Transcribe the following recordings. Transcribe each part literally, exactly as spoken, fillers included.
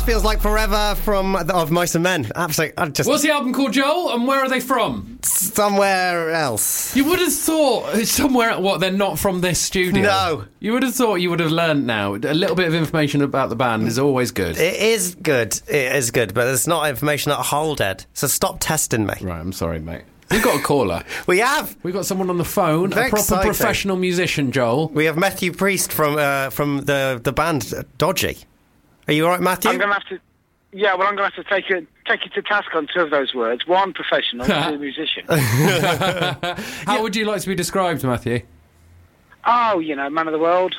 Feels Like Forever from of Mice and Men. Absolutely. I just What's the album called, Joel? And where are they from? Somewhere else. You would have thought somewhere. What? They're not from this studio. No. You would have thought you would have learned now. A little bit of information about the band is always good. It is good. It is good, but it's not information at hold, Ed. So stop testing me. Right. I'm sorry, mate. We've got a caller. We have. We've got someone on the phone. Very a proper exciting. professional musician, Joel. We have Matthew Priest from uh, from the the band uh, Dodgy. Are you all right, Matthew? I'm going to have to... Yeah, well, I'm going to have to take you, take you to task on two of those words. One, professional, two, musician. How yeah. would you like to be described, Matthew? Oh, you know, man of the world.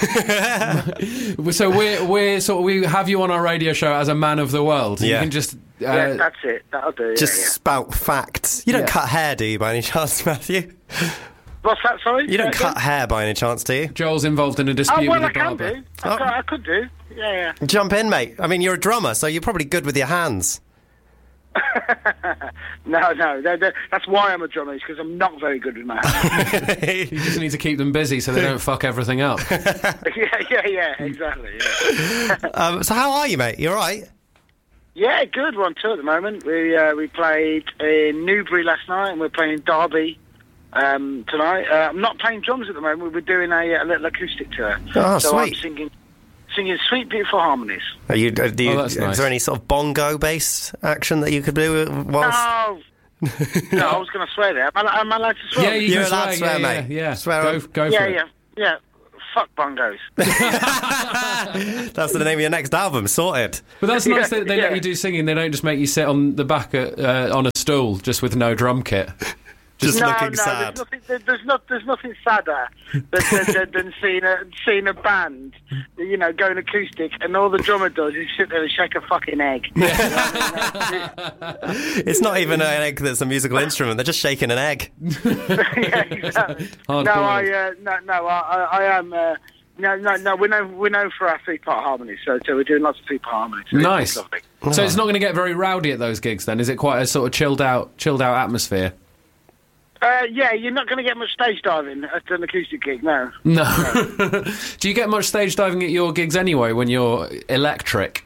So we're, we're sort of, we have you on our radio show as a man of the world. Yeah. You can just... Uh, yeah, that's it. That'll do. Just yeah, yeah. spout facts. You don't Yeah. cut hair, do you, by any chance, Matthew? What's that, sorry? You don't Yeah, cut yeah. hair by any chance, do you? Joel's involved in a dispute Oh, well, with I a can barber. do. I, Oh. could, I could do. Yeah, yeah. Jump in, mate. I mean, you're a drummer, so you're probably good with your hands. No, no. They're, they're, that's why I'm a drummer, is because I'm not very good with my hands. You just need to keep them busy so they don't fuck everything up. yeah, yeah, yeah, exactly. Yeah. um, so how are you, mate? You all right? Yeah, good. We're on tour at the moment. We uh, we played in Newbury last night, and we're playing in Derby um, tonight. Uh, I'm not playing drums at the moment. We're doing a, a little acoustic tour. Oh, so sweet. I'm singing, singing Sweet Beautiful Harmonies. Are you, uh, do you, Oh, that's is nice. there any sort of bongo-based action that you could do whilst... No, no, I was going to swear there. Am I, am I allowed to swear? Yeah, you You're can allowed to swear, swear, yeah, mate. Yeah, yeah. Swear go, on. go yeah, for it. yeah, yeah. Fuck bongos. That's the name of your next album, sorted. But that's nice Yeah, that they yeah. let you do singing. They don't just make you sit on the back at, uh, on a stool just with no drum kit. Just no, looking no, sad. There's nothing, there- there's, not, there's nothing sadder than, than, than, than seeing, a, seeing a band, you know, going acoustic, and all the drummer does is sit there and shake a fucking egg. It's not even an egg that's a musical instrument. They're just shaking an egg. yeah, exactly. Hard no, boiled. I, uh, no, no, I, I, I am. Uh, no, no, no. We're known, we're known for our three-part harmonies, so, so we're doing lots of three-part harmonies. So Nice. it's lovely. So it's not going to get very rowdy at those gigs then? Is it quite a sort of chilled out, chilled out atmosphere? Uh, yeah, you're not going to get much stage diving at an acoustic gig, no. No. Do you get much stage diving at your gigs anyway when you're electric?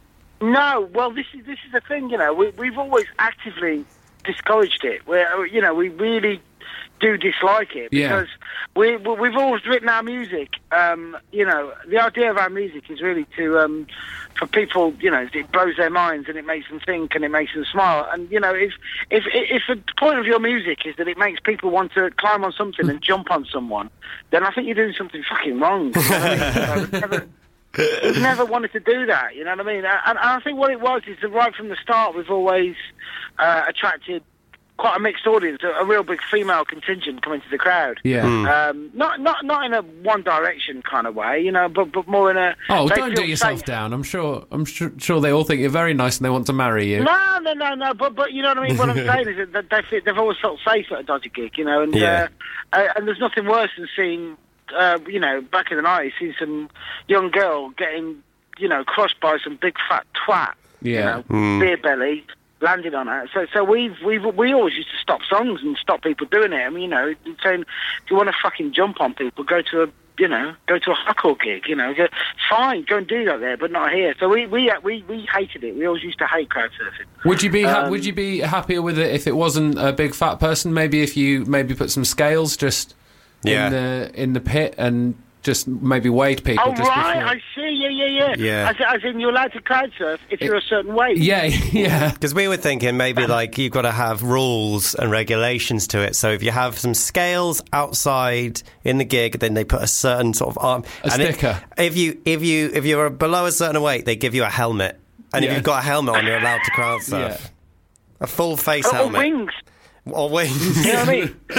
No, well, this is this is the thing, you know. We, we've always actively discouraged it. Where you know we really do dislike it Yeah. because we we- we've always written our music. Um, you know, the idea of our music is really to um, for people. You know, it blows their minds and it makes them think and it makes them smile. And you know, if if if the point of your music is that it makes people want to climb on something and jump on someone, then I think you're doing something fucking wrong. You know what I mean? So, never- We've never wanted to do that, you know what I mean? And, and I think what it was is that right from the start we've always uh, attracted quite a mixed audience, a, a real big female contingent coming to the crowd. Yeah. Um, not not not in a one direction kind of way, you know, but but more in a. Oh, they don't feel do yourself safe. down. I'm sure. I'm sure, sure they all think you're very nice and they want to marry you. No, no, no, no. But but you know what I mean. What I'm saying is that they feel, they've always felt safe at a dodgy gig, you know, and Yeah. uh, uh, and there's nothing worse than seeing, uh, you know, back in the nineties, seeing some young girl getting, you know, crushed by some big fat twat, Yeah. you know, beer belly, landed on her. So, so we've we've we always used to stop songs and stop people doing it. I mean, you know, saying if you want to fucking jump on people, go to a, you know, go to a hardcore gig. You know, go, fine, go and do that there, but not here. So we we we we hated it. We always used to hate crowd surfing. Would you be ha- Um, Would you be happier with it if it wasn't a big fat person? Maybe if you maybe put some scales just Yeah. in the in the pit and just maybe weighed people. Oh just right, before. I see. Yeah, yeah, yeah. Yeah. As, as in, you're allowed to crowd surf if you're a certain weight. Yeah, yeah. Because we were thinking maybe like you've got to have rules and regulations to it. So if you have some scales outside in the gig, then they put a certain sort of arm. A and it- sticker. if you if you if you're below a certain weight, they give you a helmet. And Yeah. if you've got a helmet on, you're allowed to crowd surf. Yeah. A full face Or, or helmet. wings. Or wings. You know what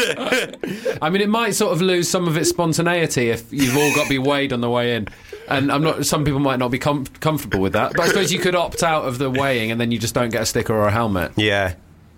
I mean? I mean, it might sort of lose some of its spontaneity if you've all got to be weighed on the way in. And I'm not. Some people might not be com- comfortable with that. But I suppose you could opt out of the weighing, and then you just don't get a sticker or a helmet. Yeah.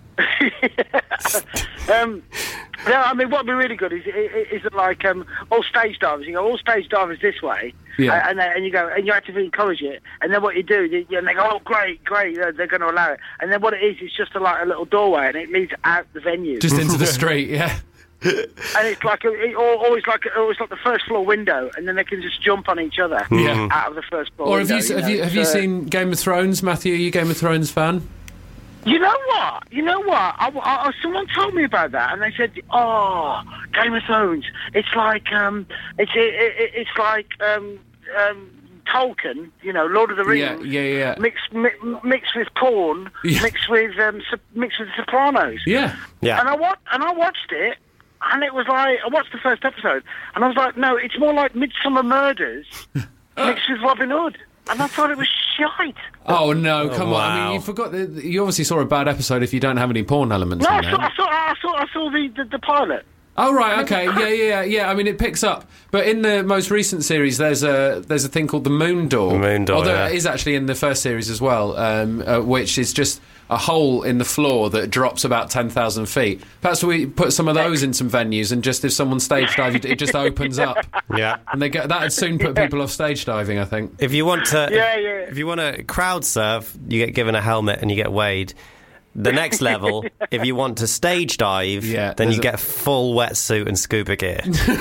um, no, I mean, what would be really good is, is, is that like um, all stage divers, you go, all stage divers this way, Yeah. uh, and, then, and you go, and you actively encourage it, and then what you do, you, and they go, oh, great, great, uh, they're going to allow it, and then what it is, it's just a, like a little doorway, and it leads out the venue. Just into the street, yeah. And it's like a, it, always like always like the first floor window, and then they can just jump on each other Yeah. out of the first floor. Or window, have you, you have know, you have you so- seen Game of Thrones, Matthew? Are you a Game of Thrones fan? You know what? You know what? I, I, someone told me about that, and they said, "Oh, Game of Thrones. It's like um, it's it, it, it's like um, um, Tolkien. You know, Lord of the Rings. Yeah, yeah, yeah. Mixed mi- mixed with porn, Yeah. mixed with um, su- mixed with Sopranos. Yeah. Yeah. And I wa- and I watched it, and it was like I watched the first episode, and I was like, no, it's more like Midsummer Murders mixed with Robin Hood, and I thought it was shite. Oh no! Come on! I wow. mean, you forgot. The, you obviously saw a bad episode if you don't have any porn elements No, in I there. saw, I saw, I saw, I saw the, the, the pilot. Oh right, okay, yeah, yeah, yeah, yeah. I mean, it picks up, but in the most recent series, there's a there's a thing called the Moon Door. The Moon Door, although yeah. it is actually in the first series as well, um, uh, which is just a hole in the floor that drops about ten thousand feet. Perhaps we put some of those in some venues, and just if someone stage dives, it just opens up, Yeah. and they get that'd soon put people off stage diving. I think. If you want to, Yeah, yeah. if you want to crowd surf, you get given a helmet and you get weighed. The next level, if you want to stage dive, Yeah, then there's you a- get full wetsuit and scuba gear.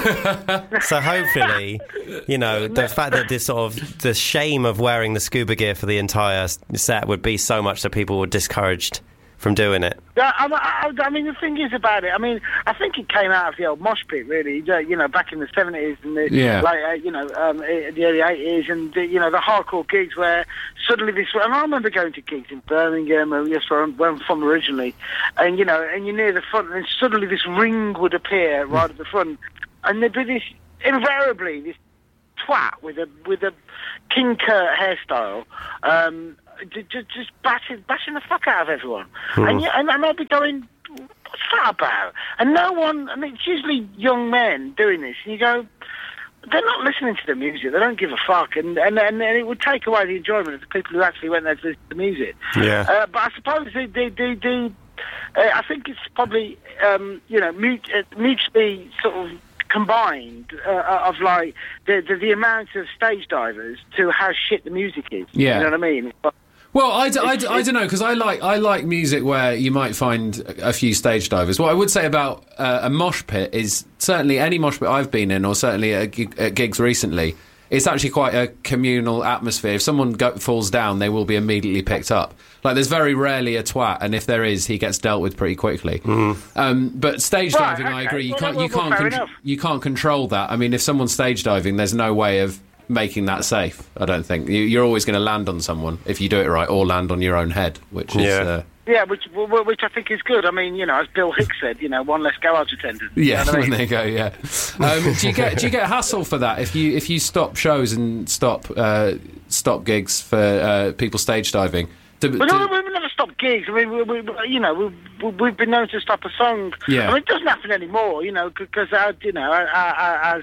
So hopefully, you know, the fact that this sort of the shame of wearing the scuba gear for the entire s- set would be so much that people were discouraged from doing it. Yeah, I, I, I mean, the thing is about it. I mean, I think it came out of the old mosh pit, really. You know, back in the seventies and the Yeah. like, uh, you know, um, uh, the early eighties, and the, you know, the hardcore gigs where suddenly this. And I remember going to gigs in Birmingham, uh, yes, where I'm, where I'm from originally, and you know, and you're near the front, and suddenly this ring would appear right at the front, and there'd be this invariably this twat with a with a King Kurt hairstyle. Um, Just, just bashing, bashing the fuck out of everyone, and, you, and and I'd be going, "What's that about?" And no one. I mean, it's usually young men doing this, and you go, they're not listening to the music. They don't give a fuck, and and and, and it would take away the enjoyment of the people who actually went there to listen to the music. Yeah. Uh, but I suppose the the the, the uh, I think it's probably um, you know mut- uh, mutually sort of combined uh, of like the, the the amount of stage divers to how shit the music is. Yeah. You know what I mean? But, Well, I, d- I, d- It's- I don't know, because I like I like music where you might find a a few stage divers. What I would say about uh, a mosh pit is certainly any mosh pit I've been in, or certainly at, gig- at gigs recently, it's actually quite a communal atmosphere. If someone go- falls down, they will be immediately picked up. Like, there's very rarely a twat, and if there is, he gets dealt with pretty quickly. Um, but stage Right, diving, I okay. agree, you Well, can't well, you well, can't fair con- enough. you can't control that. I mean, if someone's stage diving, there's no way of making that safe. I don't think you, you're always going to land on someone if you do it right, or land on your own head, which is Yeah. uh, yeah, which wh- which I think is good. I mean, you know, as Bill Hicks said, you know, one less garage attendant. You yeah. know what I mean? There you go. Yeah. Um, do you get do you get hassle for that if you if you stop shows and stop uh, stop gigs for uh, people stage diving? Do, But do- no, we've never stopped gigs. I mean, we, we, you know, we, we, we've been known to stop a song. Yeah. I mean, it doesn't happen anymore, you know, because, you know, I, I, as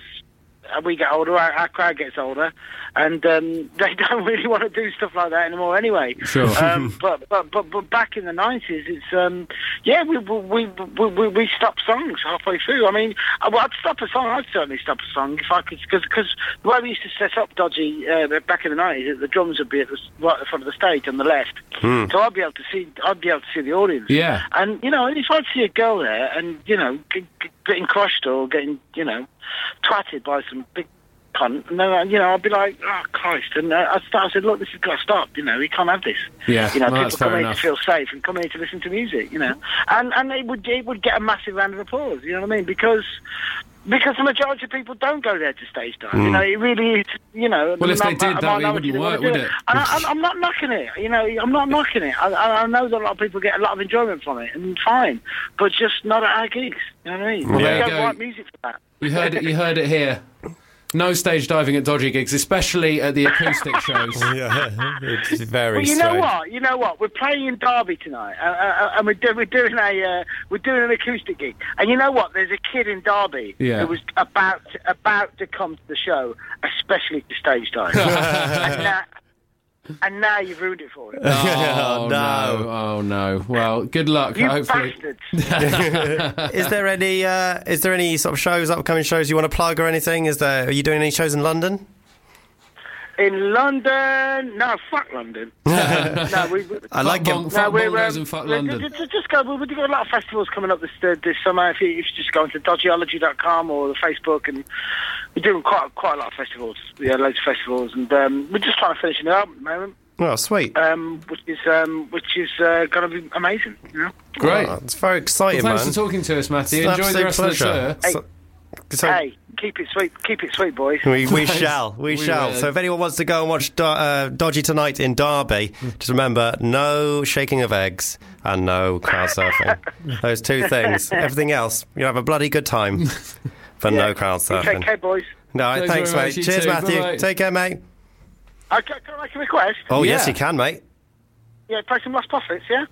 we get older, our, our crowd gets older, and um, they don't really want to do stuff like that anymore anyway. Sure. Um, but, but but but back in the nineties, it's um, yeah, we we, we we we stopped songs halfway through. I mean, I- well, I'd stop a song. I'd certainly stop a song if I could, because because the way we used to set up Dodgy uh, back in the nineties, the drums would be at the, right at the front of the stage on the left, so I'd be able to see I'd be able to see the audience. Yeah. And you know, if I'd see a girl there, and you know, g- g- getting crushed or getting you know, twatted by some big cunt, and then uh, you know, I'd be like, oh Christ, and uh, I'd start. I said, look, this has got to stop. You know, we can't have this. Yeah, You know, well, that's people come fair in enough. to feel safe and come in to listen to music. You know, and and it would it would get a massive round of applause. You know what I mean? Because. Because the majority of people don't go there to stage dive. You know, it really is, you know... Well, if the they mi- did, a that minority wouldn't that wanna work, do would it? And I, I'm, I'm not knocking it, you know, I'm not knocking it. I, I I know that a lot of people get a lot of enjoyment from it, and fine, but just not at our gigs, you know what I mean? Well, We there you don't go. write music for that. You heard it. You heard it here. No stage diving at dodgy gigs, especially at the acoustic shows. Yeah, it's very But you know strange. what? You know what? We're playing in Derby tonight, uh, uh, and we're, do, we're doing a uh, we're doing an acoustic gig. And you know what? There's a kid in Derby Yeah. who was about to, about to come to the show, especially to stage dive. and, now, and now you've ruined it for him. Oh, no. no! Oh no! Well, good luck. You Hopefully, bastards! Is there any? Uh, is there any sort of shows, upcoming shows you want to plug or anything? Is there? Are you doing any shows in London? In London, no, fuck London. no, we, we, I like Fuck him. Fuck we're, Bongos um, and fuck we're- London. Just, just go. We've got a lot of festivals coming up this uh, this summer. If you, if you just go into dodgyology dot com or the Facebook, and we're doing quite quite a lot of festivals. Yeah, loads of festivals, and um, we're just trying to finish it up at the moment, Oh, sweet. um, which is um, which is uh, going to be amazing. You know? Great. Oh, it's very exciting, Well, thanks man. for talking to us, Matthew. It's an Enjoy the absolute rest of the pleasure. tour. So, so Hey, keep it sweet, keep it sweet, boys. we, we Thanks. shall, we, We shall. will. So if anyone wants to go and watch Do- uh, Dodgy tonight in Derby, just remember, no shaking of eggs and no crowd surfing. Those two things. Everything else, you have a bloody good time, but no crowd Take surfing. care, boys. No, Thanks thanks, very mate. much, you Cheers, too. Matthew. Bye-bye. Take care, mate. I can, can I make a request? Oh, yes, Yeah. you can, mate. Yeah, play some Lost Prophets. Yeah.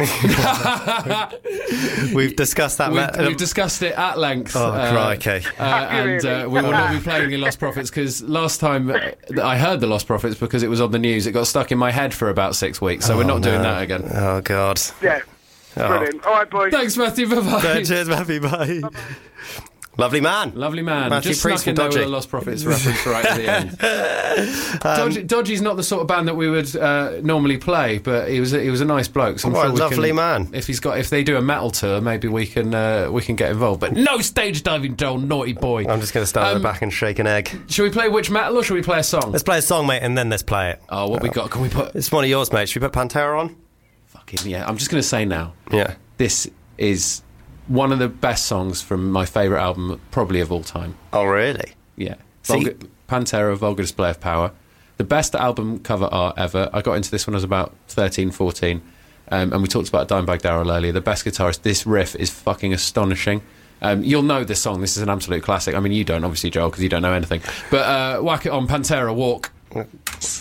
We've discussed that. We've, ma- we've discussed it at length. Oh, uh, crikey. Uh, and uh, we will not be playing the Lost Prophets because last time uh, I heard the Lost Prophets because it was on the news, it got stuck in my head for about six weeks. So we're not doing that again. Oh, God. Yeah. Oh. Brilliant. All right, boys. Thanks, Matthew. Bye bye. Cheers, Matthew. Bye. Lovely man. Lovely man. Matthew Just Priest snuck in from there with Dodgy. a Lost Prophets reference right at the end. Dodgy, Dodgy's not the sort of band that we would uh, normally play, but he was a, he was a nice bloke. So I'm What a sure we lovely can, man. If he's got, if they do a metal tour, maybe we can uh, we can get involved. But no stage diving, Joel, naughty boy. I'm just going to stand at Um, the back and shake an egg. Should we play Which Metal or should we play a song? Let's play a song, mate, and then let's play it. Oh, what we got? Can we put? It's one of yours, mate. Should we put Pantera on? Fucking yeah! I'm just going to say now. Yeah. This is one of the best songs from my favourite album, probably of all time. Oh, really? Yeah. See- Vulgar, Pantera, Vulgar Display of Power. The best album cover art ever. I got into this when I was about thirteen, fourteen. Um, and we talked about Dimebag Darrell earlier. The best guitarist. This riff is fucking astonishing. Um, you'll know this song. This is an absolute classic. I mean, you don't, obviously, Joel, because you don't know anything. But uh, whack it on. Pantera, Walk.